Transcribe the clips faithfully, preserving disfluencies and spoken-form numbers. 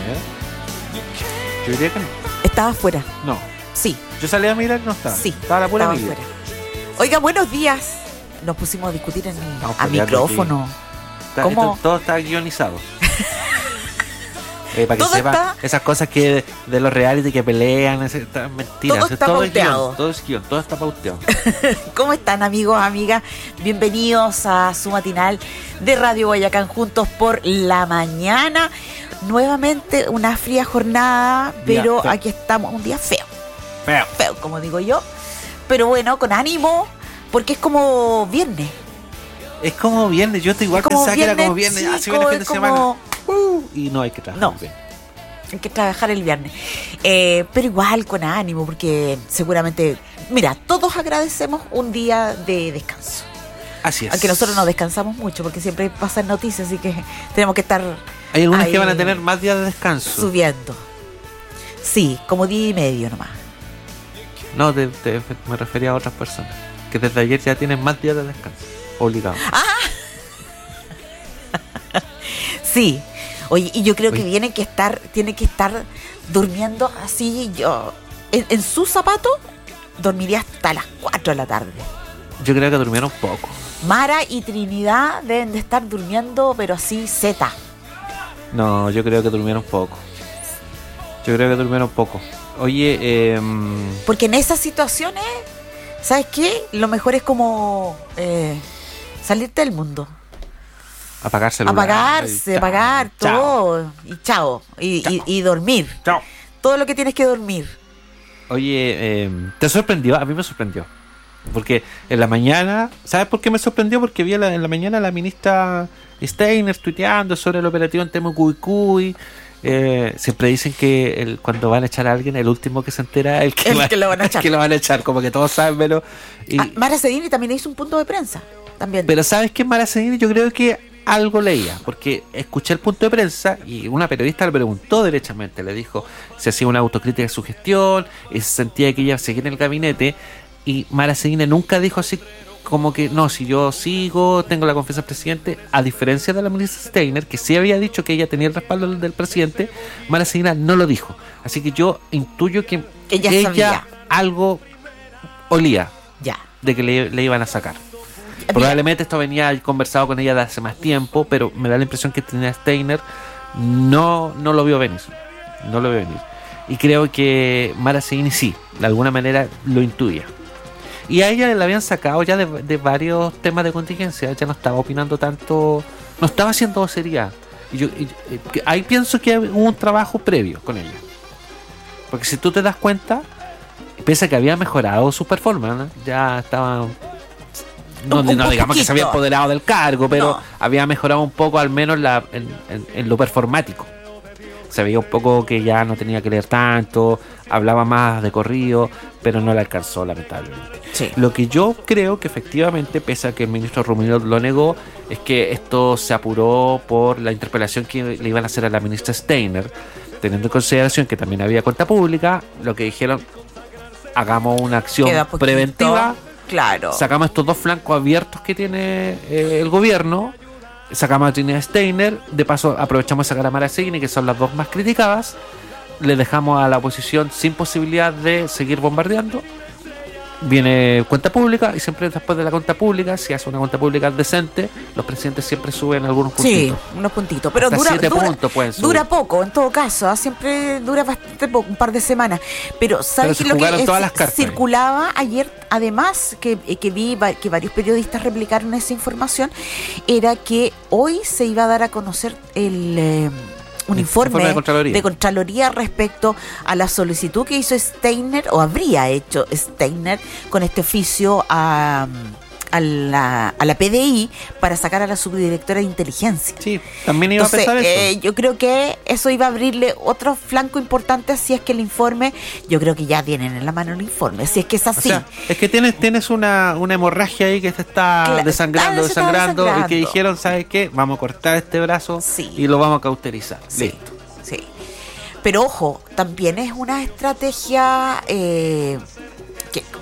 Yo diría que no. Estaba afuera. No. Sí. Yo salí a mirar y no estaba. Sí. Estaba la pura estaba Emilia. afuera. Oiga, buenos días. Nos pusimos a discutir en, Estamos a peleando micrófono. Está- ¿Cómo? esto- todo está guionizado. Eh, para que Todo sepan, está- esas cosas que de, de los reality que pelean, ese- está- mentiras. Todo es está todo es pauteado. guión, todo es guión, todo está pauteado. ¿Cómo están, amigos, amigas? Bienvenidos a su matinal de Radio Guayacán juntos por la mañana. Nuevamente una fría jornada, pero feo. aquí estamos, un día feo, Feo. feo, como digo yo. Pero bueno, con ánimo, porque es como viernes. Es como viernes, yo te igual Es como pensaba que era como viernes, viernes, así chico, viene el fin de es semana. como- Uh, y no hay que trabajar. No. bien. Hay que trabajar el viernes. Eh, pero igual con ánimo, porque seguramente, mira, todos agradecemos un día de descanso. Así es. Aunque nosotros no descansamos mucho, porque siempre pasan noticias, así que tenemos que estar Hay algunas ahí que van a tener más días de descanso. subiendo. Sí, como día y medio nomás. No, te- te- me refería a otras personas. Que desde ayer ya tienen más días de descanso. Obligado. Sí. Oye, y yo creo que Oye. tienen que estar, tienen que estar durmiendo así. Yo, en, en su zapato, dormiría hasta las cuatro de la tarde. Yo creo que durmieron poco. Mara y Trinidad deben de estar durmiendo, pero así zeta. No, yo creo que durmieron poco. Yo creo que durmieron poco. Oye, eh, Porque en esas situaciones, ¿sabes qué? Lo mejor es como eh, salirte del mundo. apagar celular. Apagarse, Chao, apagar chao, todo. Y chao. Y, Chao. y- y dormir. Chao. Todo lo que tienes que dormir. Oye, eh, ¿te sorprendió? A mí me sorprendió. Porque en la mañana, ¿sabes por qué me sorprendió? Porque vi a la- en la mañana a la ministra Steiner tuiteando sobre el operativo en Temucuicui. Eh, siempre dicen que el, cuando van a echar a alguien, el último que se entera es el que, El va- que lo van a el echar. que lo van a echar, como que todos saben, pero... y- Ah, Mara Sedini también hizo un punto de prensa. También. Pero ¿sabes qué, Mara Sedini? Yo creo que algo leía, porque escuché el punto de prensa y una periodista le preguntó derechamente, le dijo si hacía una autocrítica de su gestión, y se sentía que ella seguía en el gabinete, y Mara Sedini nunca dijo así como que no, si yo sigo, tengo la confianza del presidente, a diferencia de la ministra Steiner, que sí había dicho que ella tenía el respaldo del, del presidente. Mara Sedini no lo dijo, así que yo intuyo que Ella ella sabía. algo olía Ya. de que le, le iban a sacar. Mira, Probablemente esto venía conversado con ella de hace más tiempo, pero me da la impresión que Tina Steiner no, no lo vio venir. No lo vio venir. Y creo que Mara Sedini sí, de alguna manera lo intuía. Y a ella la habían sacado ya de, de varios temas de contingencia. Ella no estaba opinando tanto, no estaba haciendo vocería. Y yo, y- y- que ahí pienso que hubo un trabajo previo con ella. Porque si tú te das cuenta, pese a que había mejorado su performance, ¿no? Ya estaba... No, Un- un no digamos que se había poquito. apoderado del cargo, pero No. había mejorado un poco al menos la, en, en- en lo performático. Se veía un poco que ya no tenía que leer tanto, hablaba más de corrido, pero no le alcanzó lamentablemente. Sí. Lo que yo creo que efectivamente, pese a que el ministro Rumino lo negó, es que esto se apuró por la interpelación que le iban a hacer a la ministra Steiner, teniendo en consideración que también había cuenta pública. Lo que dijeron, hagamos una acción Queda poquito. preventiva, Claro. sacamos estos dos flancos abiertos que tiene eh, el gobierno, sacamos a Tina Steiner, de paso aprovechamos de sacar a Mara Sedini, que son las dos más criticadas, le dejamos a la oposición sin posibilidad de seguir bombardeando. Viene cuenta pública, y siempre después de la cuenta pública, si hace una cuenta pública decente, los presidentes siempre suben algunos Sí, puntitos. unos puntitos. Pero Hasta dura, siete dura, puntos pueden subir. dura poco, en todo caso. ¿ah? Siempre dura bastante poco, un par de semanas. Pero ¿sabes se qué? Lo que jugaron es- todas las cartas ahí. circulaba ayer, además, que, eh, que vi va- que varios periodistas replicaron esa información, era que hoy se iba a dar a conocer el... eh, un El informe, informe de Contraloría. de Contraloría respecto a la solicitud que hizo Steiner, o habría hecho Steiner, con este oficio a, a, la, a la P D I para sacar a la subdirectora de inteligencia. Sí, también iba Entonces, a pesar eso. eh, yo creo que eso iba a abrirle otro flanco importante, si es que el informe, yo creo que ya tienen en la mano el informe, si es que es O así. sea, es que tienes, tienes una, una hemorragia ahí que se está Claro, desangrando, ah, se está desangrando, y desangrando. que dijeron, ¿sabes qué? Vamos a cortar este brazo Sí. y lo vamos a cauterizar. Sí, Listo. sí. Pero ojo, también es una estrategia eh, que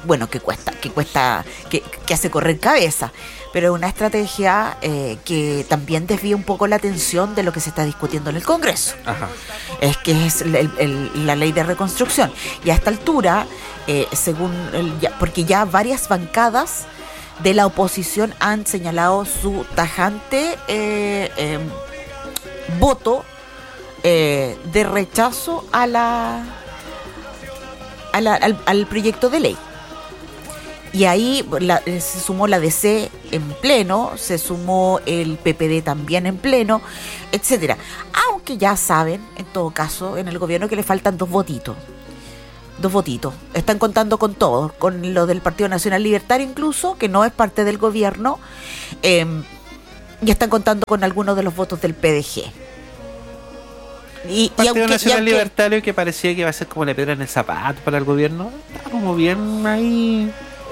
bueno, que cuesta, que cuesta, que, que hace correr cabeza, pero es una estrategia eh, que también desvía un poco la atención de lo que se está discutiendo en el Congreso. Ajá. Es que es el, el, la ley de reconstrucción. Y a esta altura, eh, según el, ya, porque ya varias bancadas de la oposición han señalado su tajante eh, eh, voto eh, de rechazo a la, a la al, al proyecto de ley. Y ahí la, se sumó la D C en pleno, se sumó el P P D también en pleno, etcétera. Aunque ya saben, en todo caso, en el gobierno que le faltan dos votitos. Dos votitos. Están contando con todos, con lo del Partido Nacional Libertario incluso, que no es parte del gobierno, eh, y están contando con algunos de los votos del P D G. Y, Partido y aunque, Nacional y aunque, Libertario, que parecía que iba a ser como la piedra en el zapato para el gobierno, está como bien ahí...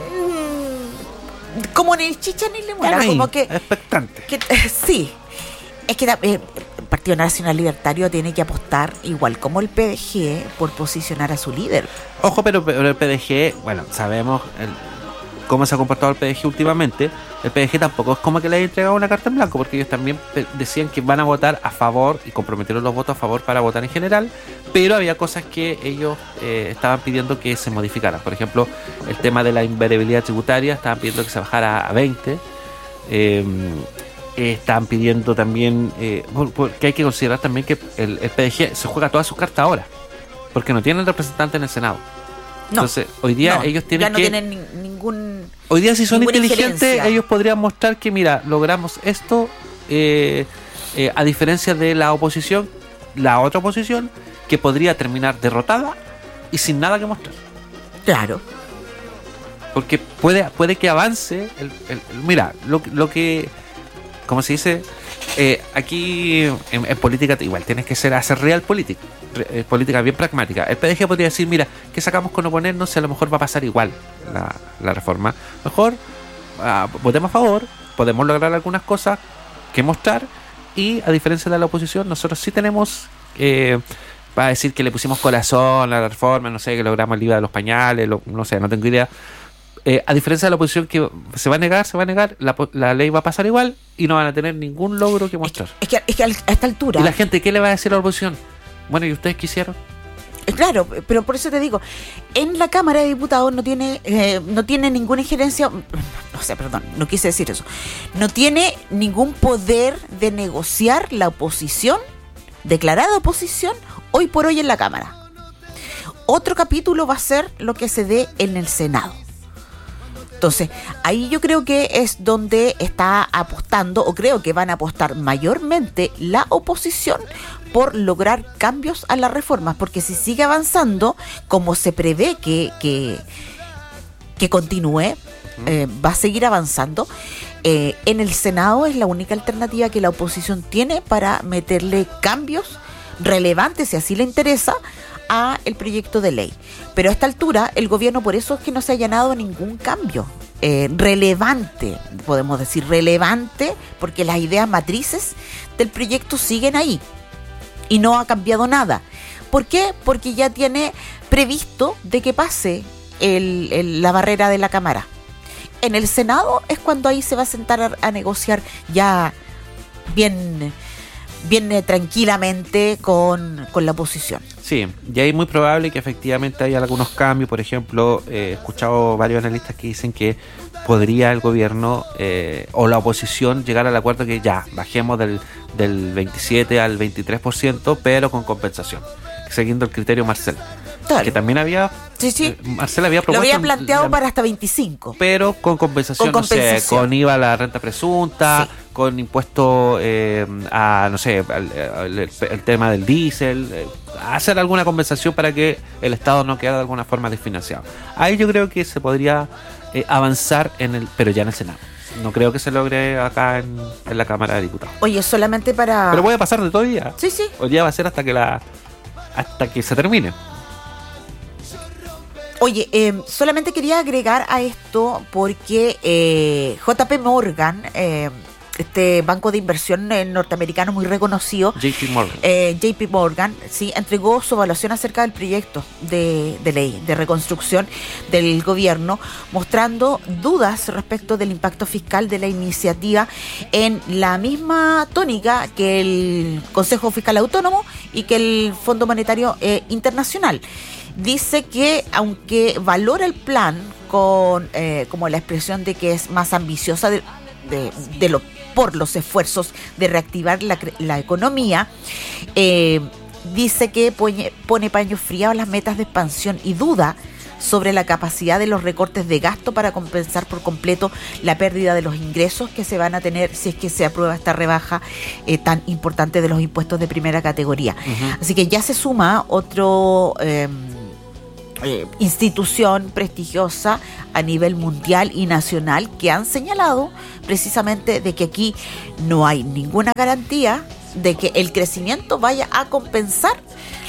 Como ni chicha ni limona, como que expectante. Que, eh, sí, es que eh, el Partido Nacional Libertario tiene que apostar, igual como el P D G, por posicionar a su líder. Ojo, pero, pero el P D G, bueno, sabemos el, cómo se ha comportado el P D G últimamente. El P D G tampoco es como que le haya entregado una carta en blanco, porque ellos también decían que van a votar a favor y comprometieron los votos a favor para votar en general, pero había cosas que ellos eh, estaban pidiendo que se modificaran. Por ejemplo, el tema de la invariabilidad tributaria, estaban pidiendo que se bajara a veinte. Eh, eh, estaban pidiendo también, eh, porque hay que considerar también que el, el P D G se juega todas sus cartas ahora, porque no tienen representante en el Senado. No, Entonces, hoy día no, ellos tienen ya no que... tienen ni, ningún... Hoy día si son inteligentes, injerencia. Ellos podrían mostrar que, mira, logramos esto, eh, eh, a diferencia de la oposición, la otra oposición, que podría terminar derrotada y sin nada que mostrar. Claro. Porque puede, puede que avance, el, el, el, mira, lo, lo que, como se dice, eh, aquí en, en política igual tienes que ser hacer real política. Eh, política bien pragmática. El P D G podría decir, mira, ¿qué sacamos con oponernos si a lo mejor va a pasar igual la, la reforma? Mejor uh, votemos a favor, podemos lograr algunas cosas que mostrar, y a diferencia de la oposición, nosotros sí tenemos eh, para decir que le pusimos corazón a la reforma, no sé, que logramos el I V A de los pañales, lo, no sé, no tengo idea. Eh, a diferencia de la oposición, que se va a negar, se va a negar, la, la ley va a pasar igual y no van a tener ningún logro que mostrar. Es que, es que, es que a esta altura... ¿Y la gente qué le va a decir a la oposición? Bueno, ¿y ustedes qué hicieron? Claro, pero por eso te digo, en la Cámara de Diputados no tiene eh, no tiene ninguna injerencia, no sé, perdón, no quise decir eso, no tiene ningún poder de negociar la oposición, declarada oposición, hoy por hoy en la Cámara. Otro capítulo va a ser lo que se dé en el Senado. Entonces, ahí yo creo que es donde está apostando, o creo que van a apostar mayormente la oposición por lograr cambios a las reformas, porque si sigue avanzando, como se prevé que, que, que continúe, eh, va a seguir avanzando. Eh, en el Senado es la única alternativa que la oposición tiene para meterle cambios relevantes, si así le interesa, a el proyecto de ley. Pero a esta altura el gobierno, por eso es que no se ha llenado ningún cambio eh, relevante, podemos decir relevante, porque las ideas matrices del proyecto siguen ahí y no ha cambiado nada. ¿Por qué? Porque ya tiene previsto de que pase el, el, la barrera de la Cámara. En el Senado es cuando ahí se va a sentar a, a negociar ya bien... viene tranquilamente con, con la oposición. Sí, y ahí es muy probable que efectivamente haya algunos cambios. Por ejemplo, eh, he escuchado varios analistas que dicen que podría el gobierno eh, o la oposición llegar al acuerdo que ya bajemos del, del veintisiete al veintitrés por ciento, pero con compensación, siguiendo el criterio Marcel. Claro. Que también había, sí, sí. Eh, Marcel había propuesto, lo había planteado la, para hasta veinticinco, pero con compensación, con, compensación. No sé, con I V A a la renta presunta, sí. Con impuesto eh, a, no sé, el, el, el tema del diésel, eh, hacer alguna compensación para que el Estado no quede de alguna forma desfinanciado. Ahí yo creo que se podría eh, avanzar en el, pero ya en el Senado. No creo que se logre acá en, en la Cámara de Diputados. Oye, solamente para... Pero puede pasar de todo día. Sí, sí. Hoy día va a ser hasta que la hasta que se termine. Oye, eh, solamente quería agregar a esto porque eh, J P Morgan, eh, este banco de inversión eh, norteamericano muy reconocido, J P Morgan, eh, J P Morgan, sí, entregó su evaluación acerca del proyecto de, de ley de reconstrucción del gobierno, mostrando dudas respecto del impacto fiscal de la iniciativa en la misma tónica que el Consejo Fiscal Autónomo y que el Fondo Monetario eh, Internacional. Dice que aunque valora el plan con eh, como la expresión de que es más ambiciosa de, de, de lo por los esfuerzos de reactivar la, la economía, eh, dice que pone, pone paño frío a las metas de expansión y duda sobre la capacidad de los recortes de gasto para compensar por completo la pérdida de los ingresos que se van a tener si es que se aprueba esta rebaja eh, tan importante de los impuestos de primera categoría. Uh-huh. Así que ya se suma otro eh, eh, institución prestigiosa a nivel mundial y nacional que han señalado precisamente de que aquí no hay ninguna garantía de que el crecimiento vaya a compensar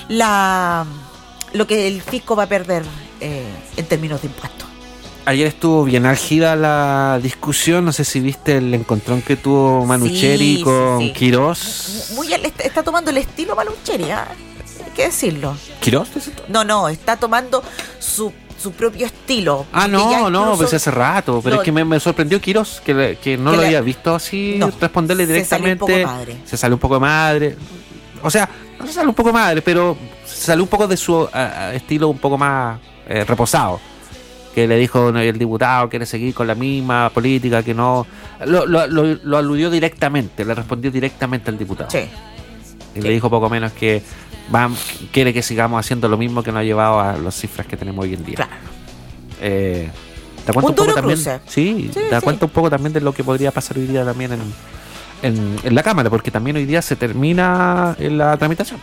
la lo que el fisco va a perder eh, en términos de impuestos. Ayer estuvo bien álgida la discusión, no sé si viste el encontrón que tuvo Manucheri sí, con sí, sí. Quirós. Muy, está, está tomando el estilo Manucheri, ¿eh? Hay que decirlo. ¿Quirós? No, no, está tomando su su propio estilo. Ah, no, no, pues hace rato, pero no, es que me, me sorprendió Quirós, que, que no que lo la, había visto así, no, responderle directamente. Se sale un poco madre. Se sale un poco madre. O sea, no se sale un poco madre, pero se sale un poco de su uh, estilo un poco más eh, reposado. Que le dijo no, el diputado quiere seguir con la misma política, que no... Lo, lo, lo, lo aludió directamente, le respondió directamente al diputado. Sí. Y sí. le dijo poco menos que va, quiere que sigamos haciendo lo mismo que nos ha llevado a las cifras que tenemos hoy en día. Claro. Eh, ¿Te cuento un, un poco también? Sí, sí, te sí. cuento un poco también de lo que podría pasar hoy día también en, en, en la Cámara, porque también hoy día se termina en la tramitación.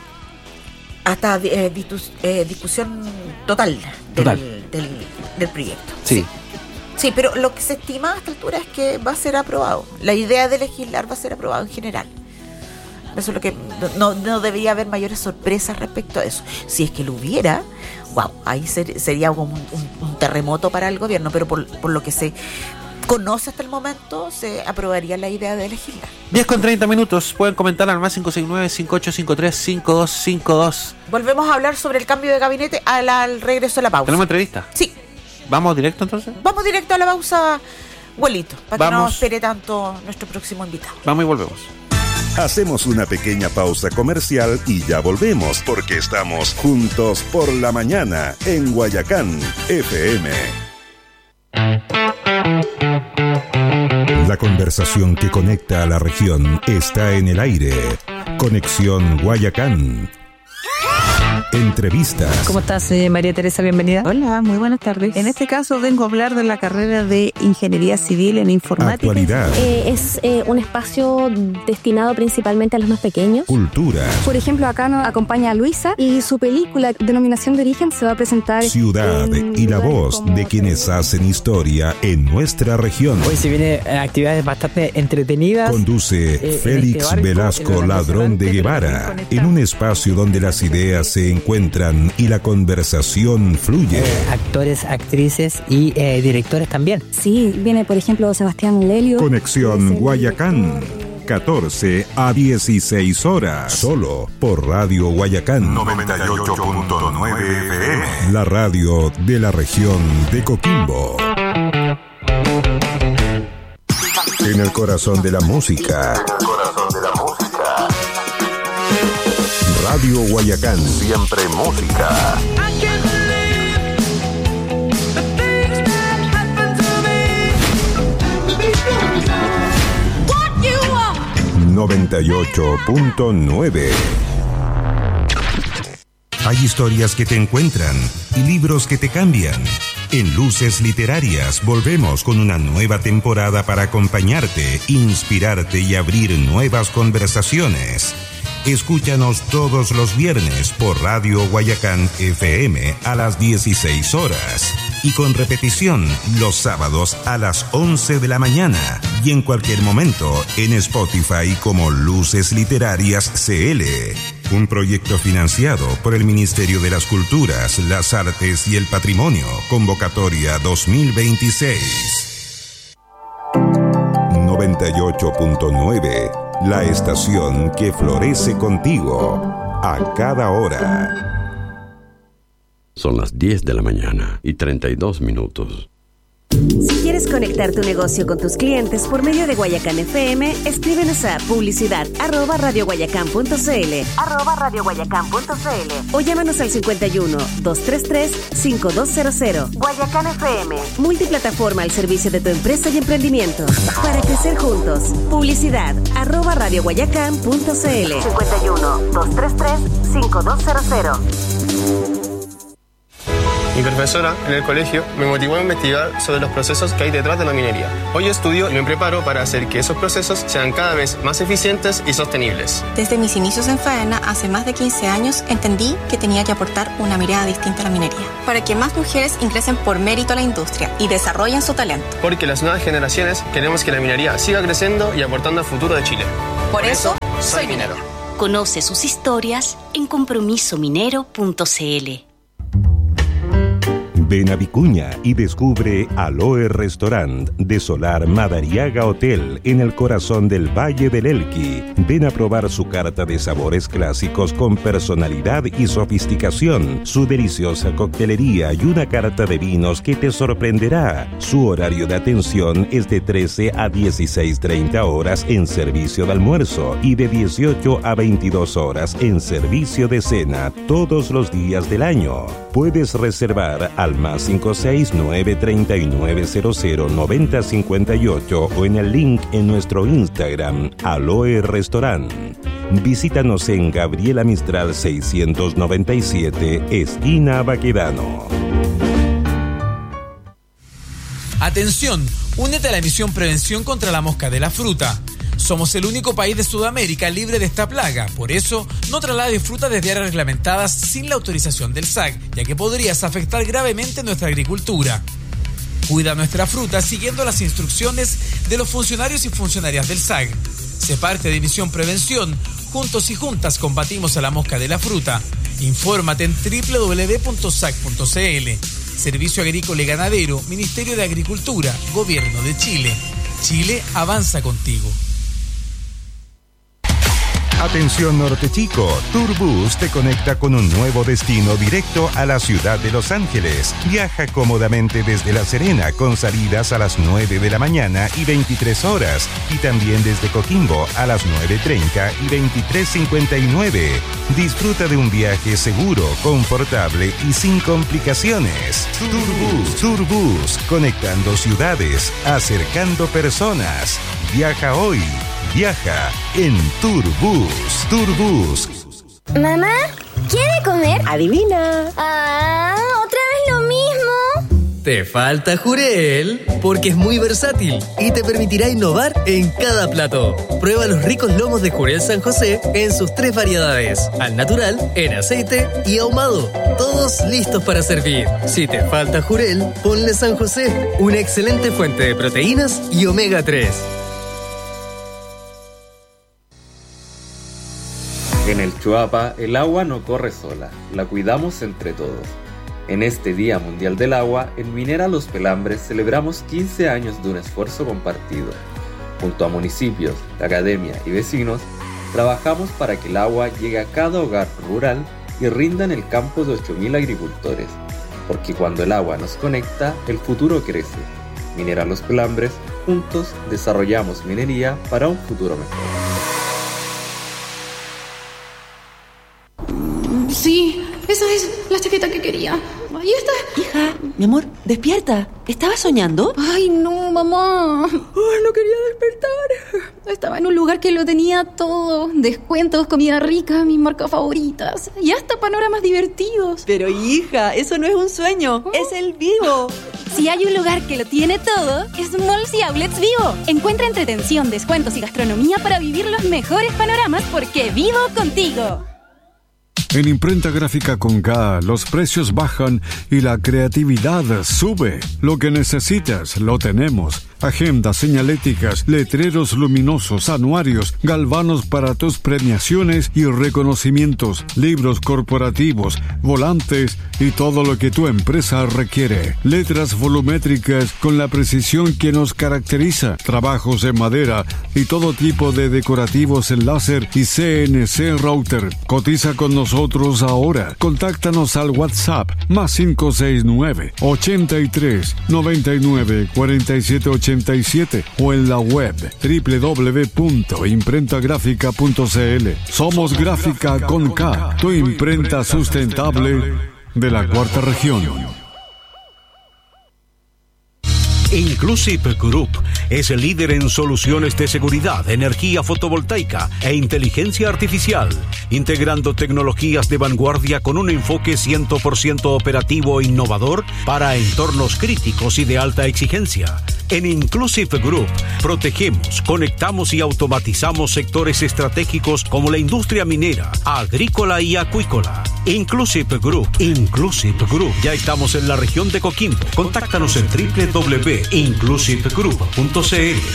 Hasta eh, distus, eh, discusión total, total. Del, del, del proyecto. Sí. sí. Sí, pero lo que se estima a esta altura es que va a ser aprobado. La idea de legislar va a ser aprobado en general. Eso es lo que no, no debería haber mayores sorpresas respecto a eso. Si es que lo hubiera, wow, ahí ser, sería como un, un, un terremoto para el gobierno, pero por, por lo que se conoce hasta el momento, se aprobaría la idea de legislar. diez con treinta minutos, pueden comentar al más cinco seis nueve, cinco ocho cinco tres, cinco dos cinco dos. Volvemos a hablar sobre el cambio de gabinete al, al regreso de la pausa. ¿Tenemos entrevista? Sí. ¿Vamos directo entonces? Vamos directo a la pausa, Abuelito, para Vamos. que no espere tanto nuestro próximo invitado. Vamos y volvemos. Hacemos una pequeña pausa comercial y ya volvemos, porque estamos juntos por la mañana en Guayacán F M. La conversación que conecta a la región está en el aire. Conexión Guayacán. Entrevistas. ¿Cómo estás, eh, María Teresa? Bienvenida. Hola, muy buenas tardes. En este caso vengo a hablar de la carrera de Ingeniería Civil en Informática. Actualidad. Eh, es eh, un espacio destinado principalmente a los más pequeños. Cultura. Por ejemplo, acá nos acompaña Luisa y su película Denominación de Origen se va a presentar. Ciudad y la voz de quienes hacen historia en nuestra región. Hoy se vienen actividades bastante entretenidas. Conduce eh, Félix este barco, Velasco Ladrón de Guevara, en un espacio donde las ideas se encuentran y la conversación fluye. Eh, actores, actrices y eh, directores también. Sí, viene por ejemplo Sebastián Lelio. Conexión Guayacán, catorce a dieciséis horas, solo por Radio Guayacán noventa y ocho punto nueve F M, la radio de la región de Coquimbo. En el corazón de la música. En el corazón de la música. Radio Guayacán, siempre música. noventa y ocho punto nueve. Hay historias que te encuentran y libros que te cambian. En Luces Literarias volvemos con una nueva temporada para acompañarte, inspirarte y abrir nuevas conversaciones. Escúchanos todos los viernes por Radio Guayacán F M a las dieciséis horas y con repetición los sábados a las once de la mañana y en cualquier momento en Spotify como Luces Literarias C L. Un proyecto financiado por el Ministerio de las Culturas, las Artes y el Patrimonio. Convocatoria dos mil veintiséis. noventa noventa y ocho punto nueve, la estación que florece contigo a cada hora. Son las diez de la mañana y treinta y dos minutos. Si quieres conectar tu negocio con tus clientes por medio de Guayacán F M, escríbenos a publicidad arroba radioguayacán.cl arroba radioguayacán.cl o llámanos al cincuenta y uno, doscientos treinta y tres, cincuenta y dos cero cero. Guayacán F M, multiplataforma al servicio de tu empresa y emprendimiento. Para crecer juntos, publicidad arroba radioguayacán.cl cincuenta y uno, doscientos treinta y tres, cincuenta y dos cero cero. Mi profesora en el colegio me motivó a investigar sobre los procesos que hay detrás de la minería. Hoy estudio y me preparo para hacer que esos procesos sean cada vez más eficientes y sostenibles. Desde mis inicios en Faena, hace más de quince años, entendí que tenía que aportar una mirada distinta a la minería, para que más mujeres ingresen por mérito a la industria y desarrollen su talento. Porque las nuevas generaciones queremos que la minería siga creciendo y aportando al futuro de Chile. Por eso, soy minero. Conoce sus historias en compromiso minero punto c l. Ven a Vicuña y descubre Aloe Restaurant de Solar Madariaga Hotel en el corazón del Valle del Elqui. Ven a probar su carta de sabores clásicos con personalidad y sofisticación, su deliciosa coctelería y una carta de vinos que te sorprenderá. Su horario de atención es de trece a dieciséis treinta horas en servicio de almuerzo y de dieciocho a veintidós horas en servicio de cena todos los días del año. Puedes reservar al más cinco seis nueve tres nueve cero cero nueve cero cinco ocho o en el link en nuestro Instagram, Aloe Restaurant. Visítanos en Gabriela Mistral seiscientos noventa y siete, esquina Baquedano. Atención, únete a la misión Prevención contra la Mosca de la Fruta. Somos el único país de Sudamérica libre de esta plaga. Por eso, no traslades fruta desde áreas reglamentadas sin la autorización del S A C, ya que podrías afectar gravemente nuestra agricultura. Cuida nuestra fruta siguiendo las instrucciones de los funcionarios y funcionarias del S A C. Sé parte de Misión Prevención. Juntos y juntas combatimos a la mosca de la fruta. Infórmate en doble u doble u doble u punto s a c punto c l. Servicio Agrícola y Ganadero, Ministerio de Agricultura, Gobierno de Chile. Chile avanza contigo. Atención Norte Chico, Turbus te conecta con un nuevo destino directo a la ciudad de Los Ángeles. Viaja cómodamente desde La Serena con salidas a las nueve de la mañana y veintitrés horas y también desde Coquimbo a las nueve treinta y veintitrés cincuenta y nueve. Disfruta de un viaje seguro, confortable y sin complicaciones. Turbus, Turbus, conectando ciudades, acercando personas. Viaja hoy. Viaja en Turbus. Turbus. Mamá, ¿quiere comer? Adivina. Ah, ¿otra vez lo mismo? Te falta Jurel, porque es muy versátil y te permitirá innovar en cada plato. Prueba los ricos lomos de Jurel San José en sus tres variedades: al natural, en aceite y ahumado. Todos listos para servir. Si te falta Jurel, ponle San José, una excelente fuente de proteínas y omega tres. En el Chuapa, el agua no corre sola, la cuidamos entre todos. En este Día Mundial del Agua, en Minera Los Pelambres celebramos quince años de un esfuerzo compartido. Junto a municipios, la academia y vecinos, trabajamos para que el agua llegue a cada hogar rural y rinda en el campo de ocho mil agricultores. Porque cuando el agua nos conecta, el futuro crece. Minera Los Pelambres, juntos desarrollamos minería para un futuro mejor. Sí, esa es la chaqueta que quería. Ahí está. Hija, mi amor, despierta. ¿Estabas soñando? Ay, no, mamá. Ay, no quería despertar. Estaba en un lugar que lo tenía todo. Descuentos, comida rica, mis marcas favoritas. Y hasta panoramas divertidos. Pero hija, eso no es un sueño. ¿Oh? Es el Vivo. Si hay un lugar que lo tiene todo, es Malls y Outlets Vivo. Encuentra entretención, descuentos y gastronomía para vivir los mejores panoramas porque vivo contigo. En Imprenta Gráfica con K, los precios bajan y la creatividad sube. Lo que necesitas, lo tenemos. agendas señaléticas, letreros luminosos, anuarios, galvanos para tus premiaciones y reconocimientos, libros corporativos, volantes y todo lo que tu empresa requiere. Letras volumétricas con la precisión que nos caracteriza, trabajos en madera y todo tipo de decorativos en láser y C N C router. Cotiza con nosotros ahora. Contáctanos al WhatsApp más cinco seis nueve, ochenta y tres, noventa y nueve, cuarenta y siete ochenta y siete o en la web doble u doble u doble u punto imprenta gráfica punto c l. Somos Gráfica con K, tu imprenta sustentable de la cuarta región. Inclusive Group es el líder en soluciones de seguridad, energía fotovoltaica e inteligencia artificial, integrando tecnologías de vanguardia con un enfoque cien por ciento operativo e innovador para entornos críticos y de alta exigencia. En Inclusive Group protegemos, conectamos y automatizamos sectores estratégicos como la industria minera, agrícola y acuícola. Inclusive Group, Inclusive Group. Ya estamos en la región de Coquimbo. Contáctanos en doble u doble u doble u punto inclusive group punto c l.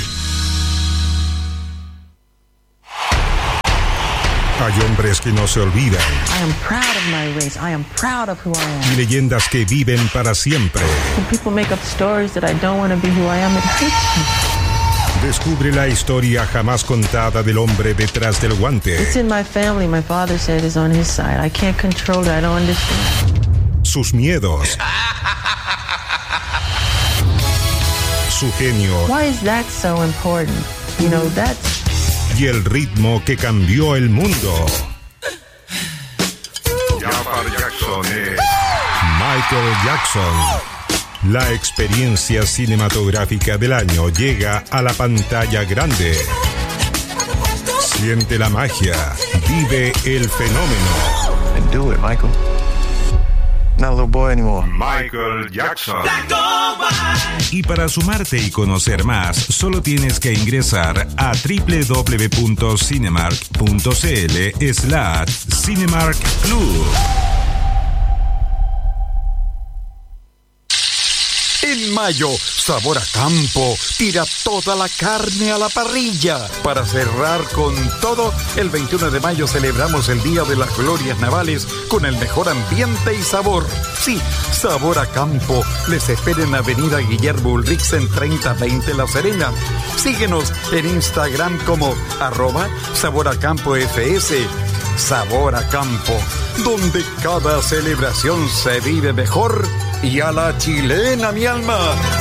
Hay hombres que no se olvidan. I am proud of my race. I am proud of who I am. Y leyendas que viven para siempre. When people make up stories that I don't want to be who I am, it hurts me. Descubre la historia jamás contada del hombre detrás del guante. It's in my family. My father said it's on his side. I can't control it. I don't understand. Sus miedos. Su genio. Why is that so important? You know, that's... Y el ritmo que cambió el mundo. Jafar Jackson es Michael Jackson. La experiencia cinematográfica del año llega a la pantalla grande. Siente la magia, vive el fenómeno. And do it, Michael. Not a little boy anymore. Michael Jackson. Y para sumarte y conocer más, solo tienes que ingresar a doble u doble u doble u punto cinemark punto c l slash Cinemark Club. En mayo, Sabor a Campo tira toda la carne a la parrilla. Para cerrar con todo, el veintiuno de mayo celebramos el Día de las Glorias Navales con el mejor ambiente y sabor. Sí, Sabor a Campo les espera en Avenida Guillermo Ulrichsen treinta veinte La Serena. Síguenos en Instagram como arroba Sabor a Campo F S. Sabor a Campo, donde cada celebración se vive mejor y a la chilena, mi alma.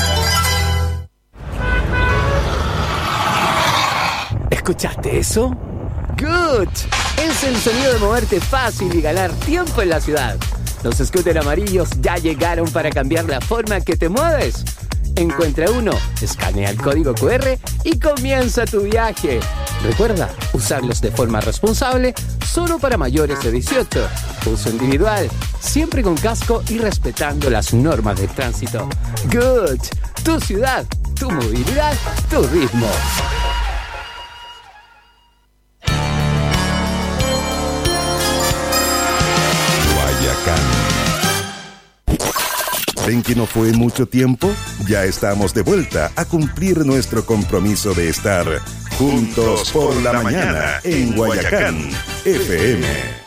¿Escuchaste eso? ¡Good! Es el sonido de moverte fácil y ganar tiempo en la ciudad. Los scooters amarillos ya llegaron para cambiar la forma que te mueves. Encuentra uno, escanea el código cu erre y comienza tu viaje. Recuerda, usarlos de forma responsable, solo para mayores de dieciocho. Uso individual, siempre con casco y respetando las normas de tránsito. Good, tu ciudad, tu movilidad, tu ritmo. Guayacán. ¿Ven que no fue mucho tiempo? Ya estamos de vuelta a cumplir nuestro compromiso de estar juntos por la mañana en Guayacán F M.